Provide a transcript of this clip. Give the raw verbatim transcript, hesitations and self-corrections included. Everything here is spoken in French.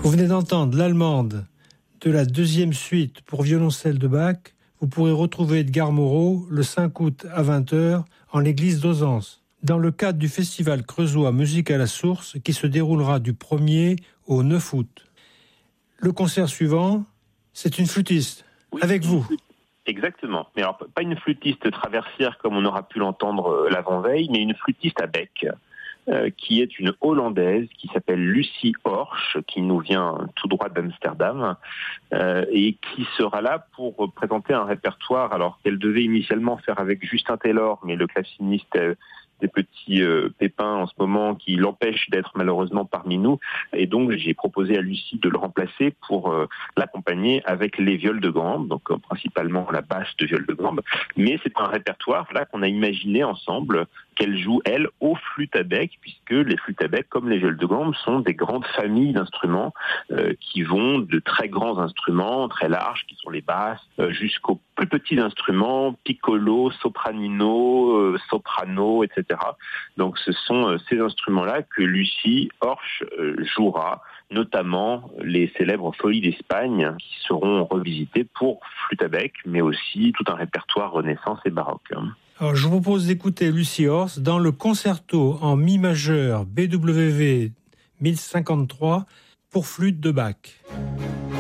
Vous venez d'entendre l'allemande de la deuxième suite pour violoncelle de Bach. Vous pourrez retrouver Edgar Moreau le cinq août à vingt heures en l'église d'Ozance, dans le cadre du festival creusois Musique à la source qui se déroulera du premier au neuf août. Le concert suivant, c'est une flûtiste, oui, avec vous. Exactement. Mais alors, pas une flûtiste traversière comme on aura pu l'entendre l'avant-veille, mais une flûtiste à bec, euh, qui est une Hollandaise qui s'appelle Lucie Horsch, qui nous vient tout droit d'Amsterdam, euh, et qui sera là pour présenter un répertoire, alors qu'elle devait initialement faire avec Justin Taylor, mais le claveciniste euh, des petits euh, pépins en ce moment qui l'empêchent d'être malheureusement parmi nous. Et donc, j'ai proposé à Lucie de le remplacer pour euh, l'accompagner avec les viols de gambe, donc euh, principalement la basse de viol de gambe. Mais c'est un répertoire là qu'on a imaginé ensemble, qu'elle joue, elle, aux flûtes à bec, puisque les flûtes à bec, comme les viols de gambe, sont des grandes familles d'instruments euh, qui vont de très grands instruments, très larges, qui sont les basses, euh, jusqu'aux plus petits instruments, piccolo, sopranino, euh, soprano, et cetera. Donc ce sont euh, ces instruments-là que Lucie Horsch euh, jouera, notamment les célèbres Folies d'Espagne qui seront revisitées pour flûte à bec, mais aussi tout un répertoire Renaissance et baroque. Alors, je vous propose d'écouter Lucie Horsch dans le concerto en mi majeur B W V mille cinquante-trois pour flûte de Bach.